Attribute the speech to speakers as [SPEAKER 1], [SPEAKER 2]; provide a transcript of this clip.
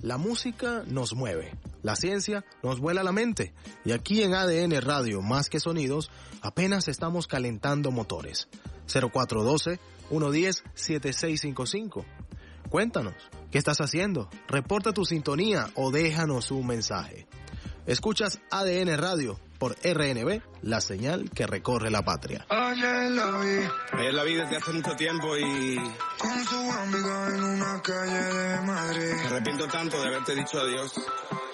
[SPEAKER 1] La música nos mueve, la ciencia nos vuela la mente y aquí en ADN Radio Más que Sonidos apenas estamos calentando motores. 0412-110-7655. Cuéntanos, ¿qué estás haciendo? Reporta tu sintonía o déjanos un mensaje. Escuchas ADN Radio por RNB, la señal que recorre la patria.
[SPEAKER 2] Ayer la vi desde hace mucho tiempo y...
[SPEAKER 3] con su amiga en una calle de Madrid.
[SPEAKER 2] Me arrepiento tanto de haberte dicho adiós.